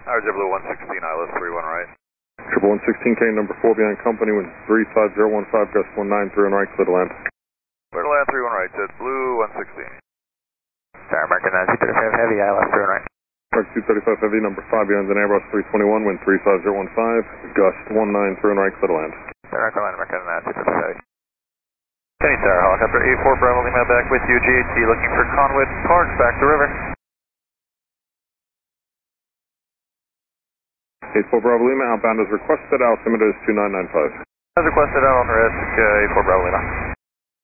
RJ Blue 116, ILS 31 right. Triple 116K, number 4 behind company, wind 35015, gust 193 on right, clear to land. Clear to land 31 right, Jet Blue 116. Sorry, American 235 Heavy, ILS 31 right. Mark 235 Heavy, number 5 behind an Airbus 321, wind 35015, gust 193 on right, clear to land. American 235 Heavy. Kenny Tower, helicopter 84 Bravo Lima back with you, GHC looking for Conwood Park, back to river. 84 Bravo Lima, outbound is requested, altimeter is 2995. As requested, out on risk, 84 Bravo Lima.